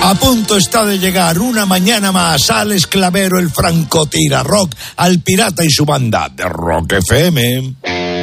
A punto está de llegar una mañana más Alex Clavero, el francotira rock, al Pirata y su banda de Rock FM.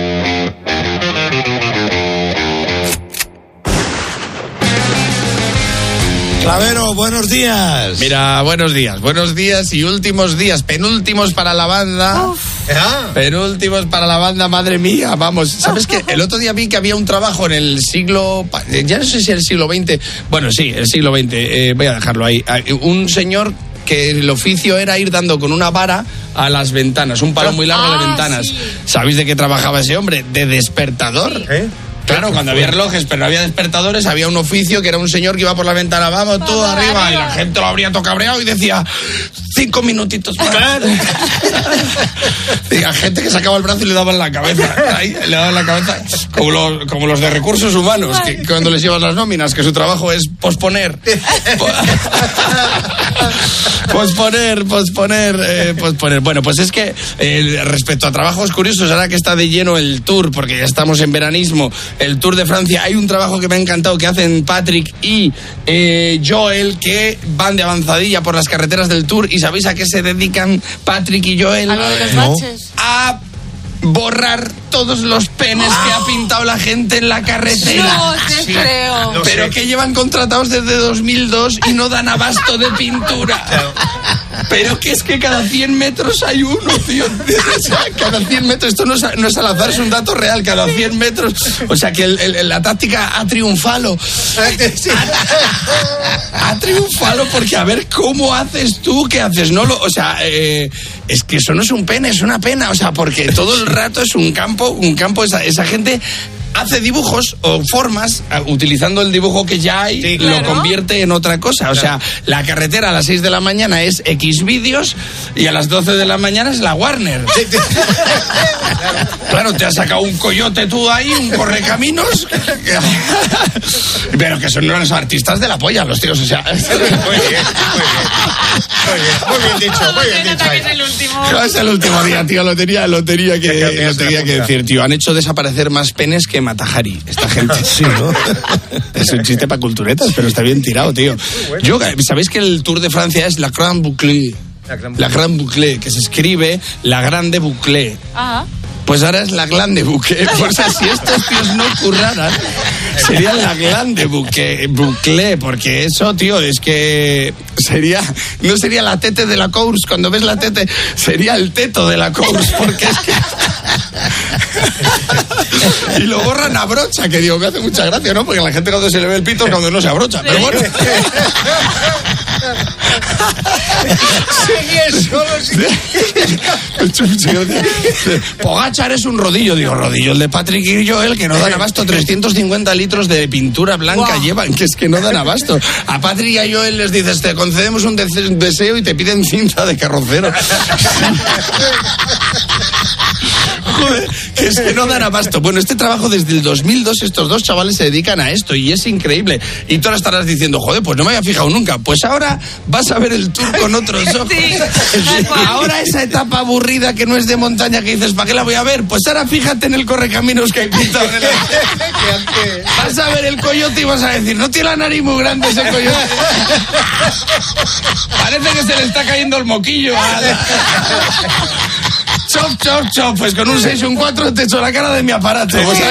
Clavero, buenos días. Mira, buenos días y últimos días, penúltimos para la banda. Penúltimos para la banda, madre mía, vamos. ¿Sabes qué? El otro día vi que había un trabajo en el siglo, ya no sé si el siglo XX, bueno, sí, el siglo XX, voy a dejarlo ahí. Un señor que el oficio era ir dando con una vara a las ventanas, un palo muy largo a las ventanas. Sí. ¿Sabéis de qué trabajaba ese hombre? De despertador. ¿Sí? Claro, cuando había relojes, pero no había despertadores, había un oficio que era un señor que iba por la ventana, vamos, tú arriba, y la gente lo habría todo cabreado y decía, 5 minutitos más. Claro. Y la gente que sacaba el brazo y le daban la cabeza, ahí, le daban la cabeza, como los de recursos humanos, que cuando les llevan las nóminas, que su trabajo es posponer. Posponer. Bueno, pues es que respecto a trabajos curiosos, ahora que está de lleno el tour, porque ya estamos en veranismo, el Tour de Francia, hay un trabajo que me ha encantado que hacen Patrick y Joel, que van de avanzadilla por las carreteras del Tour. ¿Y sabéis a qué se dedican Patrick y Joel? A lo de los baches. A borrar todos los penes que ha pintado la gente en la carretera. No te creo. No, pero que llevan contratados desde 2002 y no dan abasto de pintura. Pero que es que cada 100 metros hay uno, tío. O sea, cada 100 metros, esto no es al azar, es un dato real, cada 100 metros. O sea, que la táctica ha triunfado. Ha triunfado porque a ver cómo haces tú, ¿qué haces? No o sea, es que eso no es un pene, es una pena. O sea, porque todo el rato es un campo, esa gente hace dibujos o formas, utilizando el dibujo que ya hay, sí, claro, lo convierte en otra cosa. O sea, la carretera a las 6 de la mañana es X vídeos y a las 12 de la mañana es la Warner. Claro, te has sacado un coyote tú ahí, un correcaminos. Pero que son unos artistas de la polla, los tíos. O sea, muy bien dicho. Es el último. No, es el último día, tío. Lo tenía que decir, tío. Han hecho desaparecer más penes que Matajari, esta gente. Sí, ¿no? Es un chiste para culturetas, pero está bien tirado, tío. ¿Sabéis que el Tour de Francia es la Grande Boucle? La Grande Boucle, que se escribe la Grande Boucle. Ajá. Pues ahora es la Grande Boucle. O sea, si estos tíos no curraran, sería la Grande Boucle, porque eso, tío, es que no sería la tete de la course. Cuando ves la tete, sería el teto de la course, porque es que... Y lo borran a brocha, que digo, me hace mucha gracia, ¿no? Porque a la gente cuando se le ve el pito es cuando no se abrocha, pero bueno. Pogačar es un rodillo, digo, rodillo el de Patrick y Joel, que no dan abasto. 350 litros de pintura blanca llevan, que es que no dan abasto. A Patrick y a Joel les dices, te concedemos un deseo y te piden cinta de carrocero. Joder, que es que no dan abasto. Bueno, este trabajo desde el 2002, estos dos chavales se dedican a esto y es increíble. Y tú ahora estarás diciendo, joder, pues no me había fijado nunca. Pues ahora vas a ver el Tour con otros ojos. Sí. Ahora esa etapa aburrida que no es de montaña que dices, ¿para qué la voy a ver? Pues ahora fíjate en el correcaminos que hay pintado. Vas a ver el coyote y vas a decir, no tiene la nariz muy grande ese coyote. Parece que se le está cayendo el moquillo. Chop, pues con un 6 y un 4 te echo la cara de mi aparato. Pues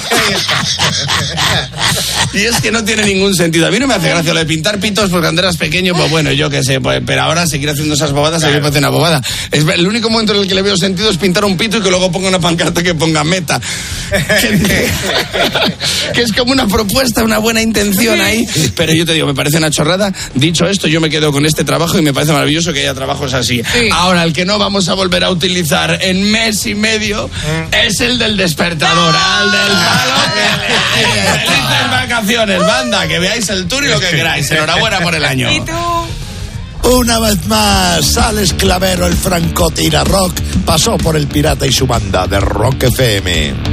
y es que no tiene ningún sentido. A mí no me hace gracia lo de pintar pitos porque cuando eras pequeño, pues bueno, yo qué sé, pues, pero ahora seguir haciendo esas bobadas, claro, a mí me parece una bobada. El único momento en el que le veo sentido es pintar un pito y que luego ponga una pancarta que ponga meta. Que es como una propuesta, una buena intención ahí. Pero yo te digo, me parece una chorrada. Dicho esto, yo me quedo con este trabajo y me parece maravilloso que haya trabajos así. Sí. Ahora, el que no vamos a volver a utilizar en mes y medio es el del despertador, al del palo. Felices vacaciones, banda, que veáis el tour y lo que queráis. Enhorabuena por el año. ¿Y tú? Una vez más, Alex Clavero, el francotira rock, pasó por el Pirata y su banda de Rock FM.